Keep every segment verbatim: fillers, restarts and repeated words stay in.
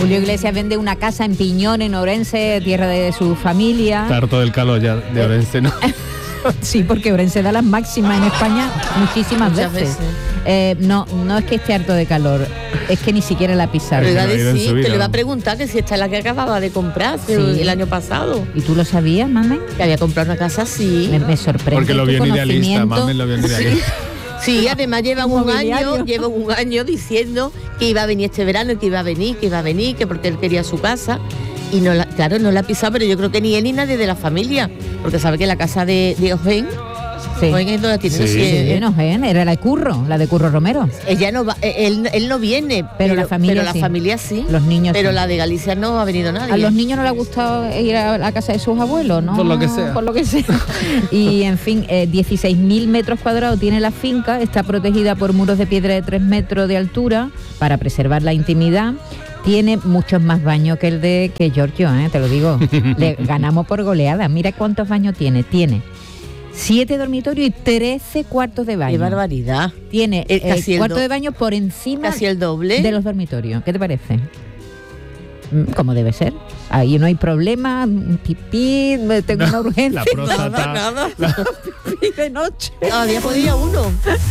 Julio Iglesias vende una casa en Piñón, en Orense, tierra de su familia. Está harto del calor ya de Orense, ¿no? Sí, porque Orense da las máximas en España muchísimas Muchas veces. veces. Eh, no, no es que esté harto de calor, es que ni siquiera la ha pisado. Pero iba a No ha ido en decir, su vida, te le iba a ¿no? preguntar que si esta es la que acababa de comprar Sí. el año pasado. ¿Y tú lo sabías, Mamen? Que había comprado una casa así. Me, me sorprende. Porque lo tu vio en Idealista, conocimiento. mames lo vio en Idealista. Sí, además llevan un Inmobiliario. año, llevan un año diciendo que iba a venir este verano, que iba a venir, que iba a venir, que porque él quería su casa. Y no la, claro, no la ha pisado, pero yo creo que ni él ni nadie de la familia. Porque sabe que la casa de, de Ojén, Sí. Ojén es donde tiene. Sí. Sí, Sí, eh, no, ¿eh? Era la de Curro, la de Curro Romero. ella no va, eh, él, él no viene, Pero la familia pero la sí. familia sí. Los niños Pero sí. la de Galicia no ha venido nadie. A los niños no les ha gustado ir a la casa de sus abuelos, ¿no? Por lo que sea. Por lo que sea. Y, en fin, eh, dieciséis mil metros cuadrados tiene la finca, está protegida por muros de piedra de tres metros de altura para preservar la intimidad. Tiene muchos más baños que el de que Giorgio, ¿eh? Te lo digo. Le ganamos por goleada. Mira cuántos baños tiene. Tiene siete dormitorios y trece cuartos de baño. Qué barbaridad. Tiene Eh, eh, casi el cuarto do- de baño por encima Casi el doble. de los dormitorios. ¿Qué te parece? Mm, Como debe ser. Ahí no hay problema, mm, pipí, me tengo una urgencia. La próstata. Nada, Pipí de noche. Todavía podía uno.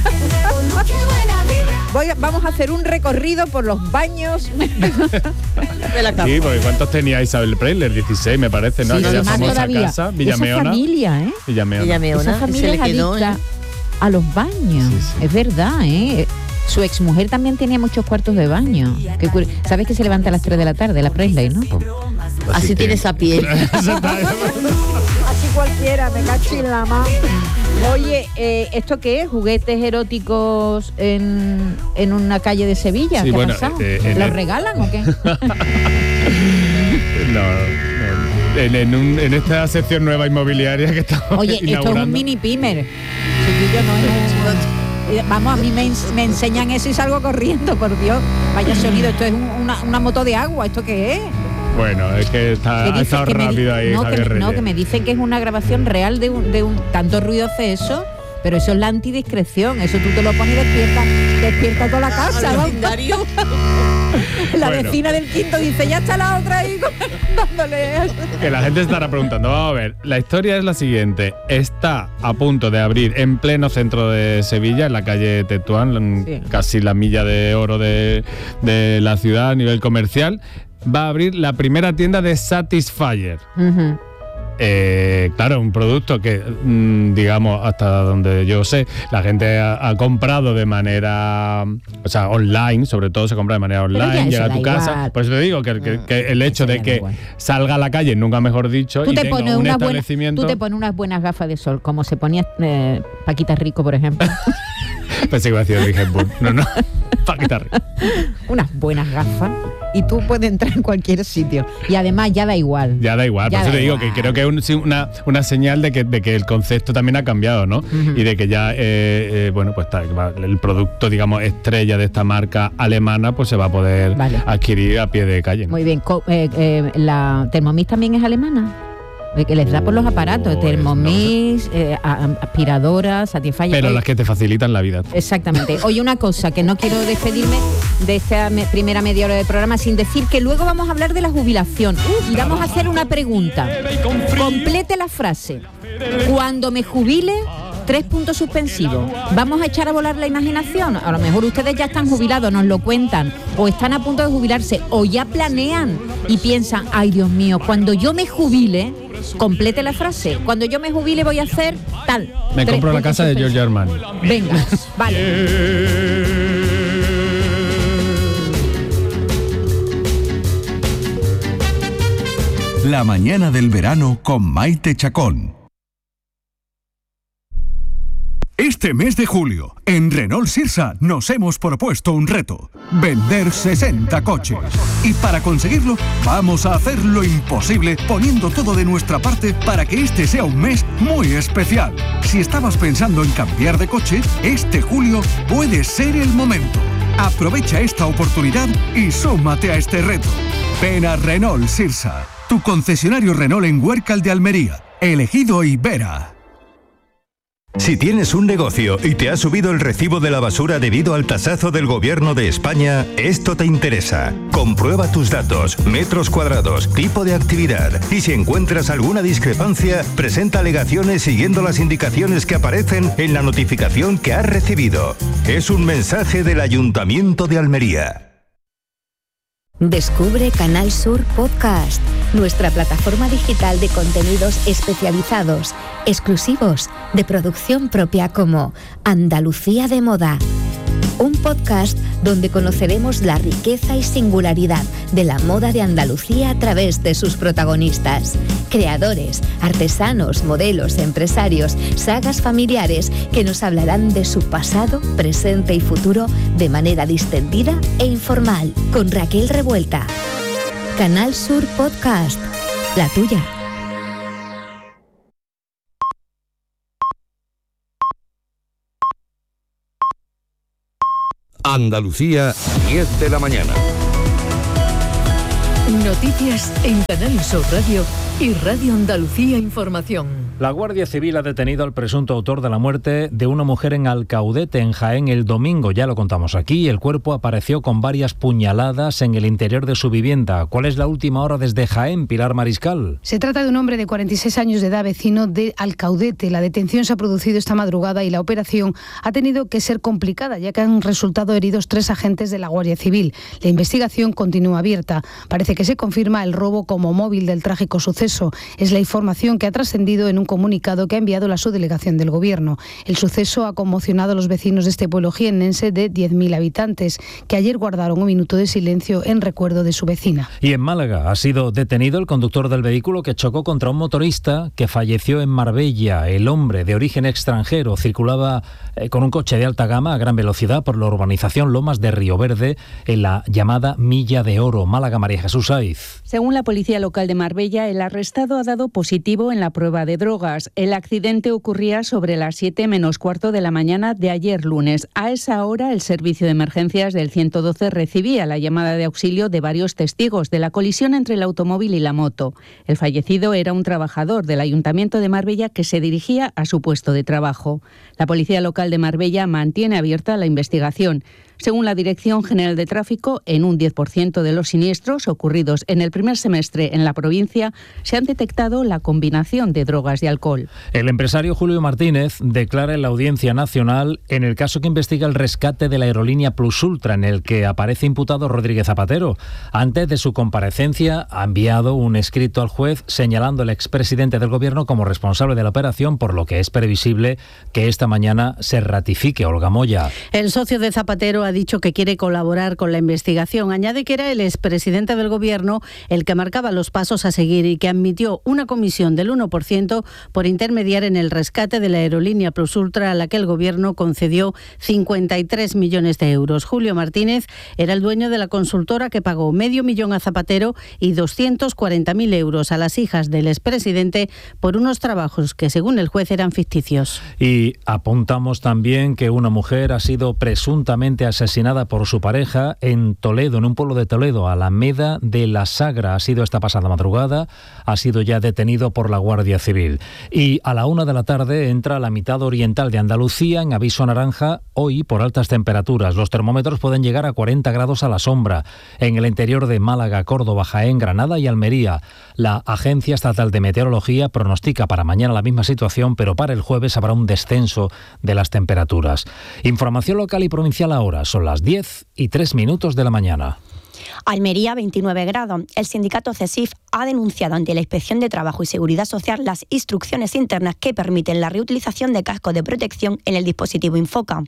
Voy a- vamos a hacer un recorrido por los baños. De la cama. Sí, porque ¿cuántos tenía Isabel Preisler? dieciséis, me parece, ¿no? Sí, Aquella más famosa todavía. casa, Esa Villameona. familia, ¿eh? Villameona. Villameona. Esa y familia se es le quedó, adicta ¿eh? a los baños. Sí, sí. Es verdad, ¿eh? Su exmujer también tenía muchos cuartos de baño. Qué curi- ¿Sabes que se levanta a las tres de la tarde, la Presley, no? Así tiene esa piel. Eso está- Así cualquiera, me cacho en la mano. Oye, eh, ¿esto qué es? ¿Juguetes eróticos en, en una calle de Sevilla? Sí, ¿Qué bueno, ha pasado? eh, en ¿Los el- regalan o qué? No, no. En, en, un- en esta sección nueva inmobiliaria que estamos Oye, esto es inaugurando. un mini pimer. Chiquillo, no es un- eh, Vamos, a mí me, ens- me enseñan eso y salgo corriendo, por Dios. Vaya sonido, esto es un- una, una moto de agua, ¿esto qué es? Bueno, es que está, ¿Qué ha dice? estado Que me di- rápido ahí no, que Javier me, no, Reyes. que me dicen que es una grabación real de un, de un tanto ruido hace eso, pero eso es la antidiscreción, eso tú te lo pones y despierta, despierta toda la casa, Al ¿no? vecindario. La Bueno. vecina del quinto dice, ya está la otra ahí dándole. Que la gente estará preguntando, vamos a ver, la historia es la siguiente, está a punto de abrir en pleno centro de Sevilla, en la calle Tetuán, en Sí. casi la milla de oro de, de la ciudad a nivel comercial, va a abrir la primera tienda de Satisfyer. Ujú. Eh, claro, un producto que, mm, digamos, hasta donde yo sé, la gente ha, ha comprado de manera, o sea, online, sobre todo se compra de manera Pero ya online, eso llega a da tu casa. igual. Por eso te digo que, que- que el hecho Eso de ya da que igual. salga a la calle, nunca mejor dicho, Tú y te, tenga pones un unas buenas, establecimiento. tú te pones unas buenas gafas de sol, como se ponía eh, Paquita Rico, por ejemplo. Pensé que iba a decir Rick Hepburn. No, no, Paquita Rico. Unas buenas gafas y tú puedes entrar en cualquier sitio. Y además ya da igual. Ya da igual, Ya por eso da te digo igual. que creo que es un- sí, una, una señal de que, de que el concepto también ha cambiado, ¿no? Y de que ya, eh, eh, bueno, pues está, va- el producto, digamos, estrella de esta marca alemana, pues se va a poder Vale. adquirir a pie de calle, ¿no? Muy bien. Co- eh, eh, ¿La Thermomix también es alemana? Eh, Que les da por los aparatos. Pues, Thermomix, eh, a- a- aspiradoras, Satisfyer. Pero Oye, las que te facilitan la vida. Exactamente. Oye, una cosa, que no quiero despedirme de esta me- primera media hora del programa sin decir que luego vamos a hablar de la jubilación. Y vamos a hacer una pregunta. Complete la frase. Cuando me jubile, tres puntos suspensivos. ¿Vamos a echar a volar la imaginación? A lo mejor ustedes ya están jubilados, nos lo cuentan, o están a punto de jubilarse, o ya planean y piensan, ay Dios mío, cuando yo me jubile, complete la frase. Cuando yo me jubile voy a hacer tal. Me Tres compro la puntos casa de suspensivos. Giorgio Armani. Venga, vale. La mañana del verano con Maite Chacón. Este mes de julio, en Renault Sirsa nos hemos propuesto un reto: vender sesenta coches. Y para conseguirlo, vamos a hacer lo imposible poniendo todo de nuestra parte para que este sea un mes muy especial. Si estabas pensando en cambiar de coche, este julio puede ser el momento. Aprovecha esta oportunidad y súmate a este reto. Ven a Renault Sirsa, tu concesionario Renault en Huércal de Almería, Elegido y Vera. Si tienes un negocio y te ha subido el recibo de la basura debido al tasazo del Gobierno de España, esto te interesa. Comprueba tus datos, metros cuadrados, tipo de actividad y si encuentras alguna discrepancia, presenta alegaciones siguiendo las indicaciones que aparecen en la notificación que has recibido. Es un mensaje del Ayuntamiento de Almería. Descubre Canal Sur Podcast, nuestra plataforma digital de contenidos especializados, exclusivos, de producción propia como Andalucía de Moda. Un podcast donde conoceremos la riqueza y singularidad de la moda de Andalucía a través de sus protagonistas. Creadores, artesanos, modelos, empresarios, sagas familiares que nos hablarán de su pasado, presente y futuro de manera distendida e informal. Con Raquel Revuelta. Canal Sur Podcast, la tuya. Andalucía, diez de la mañana. Noticias en Canal Sur Radio y Radio Andalucía Información. La Guardia Civil ha detenido al presunto autor de la muerte de una mujer en Alcaudete, en Jaén, el domingo. Ya lo contamos aquí. El cuerpo apareció con varias puñaladas en el interior de su vivienda. ¿Cuál es la última hora desde Jaén, Pilar Mariscal? Se trata de un hombre de cuarenta y seis años de edad, vecino de Alcaudete. La detención se ha producido esta madrugada y la operación ha tenido que ser complicada, ya que han resultado heridos tres agentes de la Guardia Civil. La investigación continúa abierta. Parece que se confirma el robo como móvil del trágico suceso. Es la información que ha trascendido en un comunicado que ha enviado la subdelegación del Gobierno. El suceso ha conmocionado a los vecinos de este pueblo jiennense de diez mil habitantes, que ayer guardaron un minuto de silencio en recuerdo de su vecina. Y en Málaga ha sido detenido el conductor del vehículo que chocó contra un motorista que falleció en Marbella. El hombre, de origen extranjero, circulaba eh, con un coche de alta gama a gran velocidad por la urbanización Lomas de Río Verde, en la llamada Milla de Oro. Málaga, María Jesús Saiz. Según la policía local de Marbella, el arrestado ha dado positivo en la prueba de drogas. El accidente ocurría sobre las siete menos cuarto de la mañana de ayer lunes. A esa hora, el servicio de emergencias del ciento doce recibía la llamada de auxilio de varios testigos de la colisión entre el automóvil y la moto. El fallecido era un trabajador del Ayuntamiento de Marbella que se dirigía a su puesto de trabajo. La policía local de Marbella mantiene abierta la investigación. Según la Dirección General de Tráfico, en un diez por ciento de los siniestros ocurridos en el primer semestre en la provincia se han detectado la combinación de drogas y alcohol. El empresario Julio Martínez declara en la Audiencia Nacional en el caso que investiga el rescate de la aerolínea Plus Ultra, en el que aparece imputado Rodríguez Zapatero. Antes de su comparecencia ha enviado un escrito al juez señalando al expresidente del Gobierno como responsable de la operación, por lo que es previsible que esta mañana se ratifique. Olga Moya. El socio de Zapatero ha dicho que quiere colaborar con la investigación. Añade que era el expresidente del Gobierno el que marcaba los pasos a seguir y que admitió una comisión del uno por ciento por intermediar en el rescate de la aerolínea Plus Ultra, a la que el Gobierno concedió cincuenta y tres millones de euros. Julio Martínez era el dueño de la consultora que pagó medio millón a Zapatero y doscientos cuarenta mil euros a las hijas del expresidente por unos trabajos que, según el juez, eran ficticios. Y apuntamos también que una mujer ha sido presuntamente asesinada asesinada por su pareja en Toledo, en un pueblo de Toledo, Alameda de la Sagra. Ha sido esta pasada madrugada, ha sido ya detenido por la Guardia Civil. Y a la una de la tarde entra la mitad oriental de Andalucía en aviso naranja hoy por altas temperaturas. Los termómetros pueden llegar a cuarenta grados a la sombra en el interior de Málaga, Córdoba, Jaén, Granada y Almería. La Agencia Estatal de Meteorología pronostica para mañana la misma situación, pero para el jueves habrá un descenso de las temperaturas. Información local y provincial ahora. Son las diez y tres minutos de la mañana. Almería, veintinueve grados. El sindicato CESIF ha denunciado ante la Inspección de Trabajo y Seguridad Social las instrucciones internas que permiten la reutilización de cascos de protección en el dispositivo Infoca.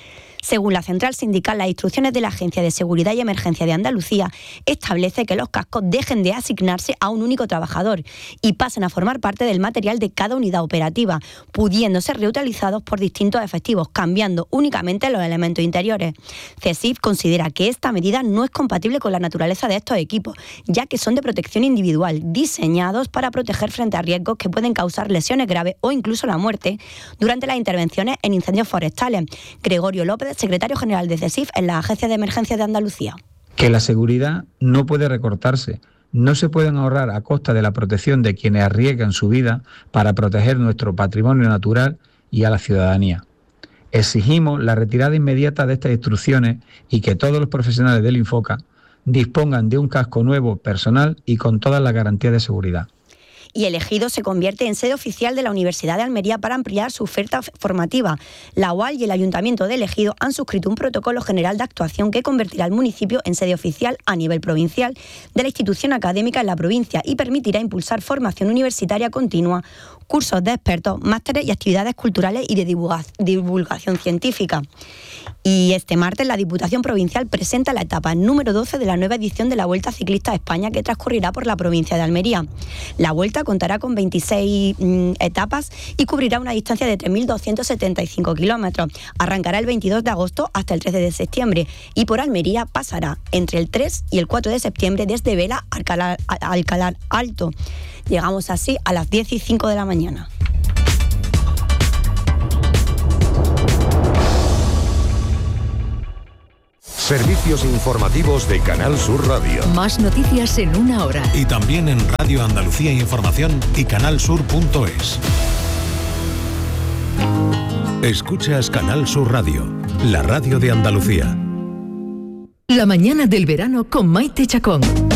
Según la central sindical, las instrucciones de la Agencia de Seguridad y Emergencia de Andalucía establece que los cascos dejen de asignarse a un único trabajador y pasen a formar parte del material de cada unidad operativa, pudiendo ser reutilizados por distintos efectivos, cambiando únicamente los elementos interiores. CESIF considera que esta medida no es compatible con la naturaleza de estos equipos, ya que son de protección individual, diseñados para proteger frente a riesgos que pueden causar lesiones graves o incluso la muerte durante las intervenciones en incendios forestales. Gregorio López, secretario general de CESIF en la Agencia de Emergencia de Andalucía. Que la seguridad no puede recortarse. No se pueden ahorrar a costa de la protección de quienes arriesgan su vida para proteger nuestro patrimonio natural y a la ciudadanía. Exigimos la retirada inmediata de estas instrucciones y que todos los profesionales del Infoca dispongan de un casco nuevo, personal y con todas las garantías de seguridad. Y el Ejido se convierte en sede oficial de la Universidad de Almería para ampliar su oferta formativa. La U A L y el Ayuntamiento del Ejido han suscrito un protocolo general de actuación que convertirá al municipio en sede oficial a nivel provincial de la institución académica en la provincia y permitirá impulsar formación universitaria continua, cursos de expertos, másteres y actividades culturales y de divulgación científica. Y este martes la Diputación Provincial presenta la etapa número doce de la nueva edición de la Vuelta Ciclista a España, que transcurrirá por la provincia de Almería. La Vuelta contará con veintiséis mm, etapas y cubrirá una distancia de tres mil doscientos setenta y cinco kilómetros. Arrancará el veintidós de agosto hasta el trece de septiembre y por Almería pasará entre el tres y el cuatro de septiembre desde Vela a Alcalá, a Alcalá Alto. Llegamos así a las diez y cinco de la mañana. Servicios informativos de Canal Sur Radio. Más noticias en una hora. Y también en Radio Andalucía Información y canal sur punto es. Escuchas Canal Sur Radio, la radio de Andalucía. La mañana del verano con Maite Chacón.